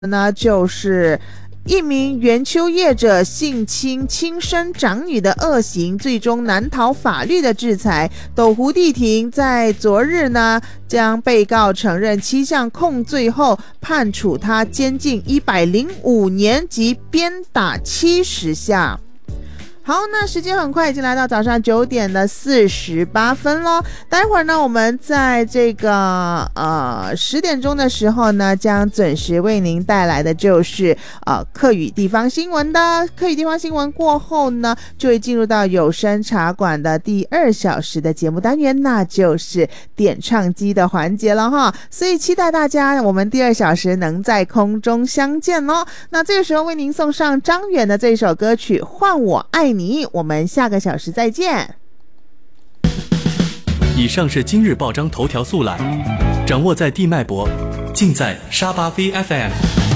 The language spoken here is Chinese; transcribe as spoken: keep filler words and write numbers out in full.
呢，就是一名园丘业者性侵亲生长女的恶行，最终难逃法律的制裁。斗湖地庭在昨日呢，将被告承认七项控罪后，判处他监禁一百零五年及鞭打七十下。好，那时间很快已经来到早上九点的四十八分咯。待会儿呢，我们在这个呃十点钟的时候呢，将准时为您带来的就是呃客语地方新闻的。客语地方新闻过后呢，就会进入到有声茶馆的第二小时的节目单元，那就是点唱机的环节了哈。所以期待大家我们第二小时能在空中相见咯。那这个时候为您送上张远的这首歌曲《换我爱你》。我们下个小时再见。 以上是今日报章头条速览，掌握在地脉搏，尽在沙巴 V F M。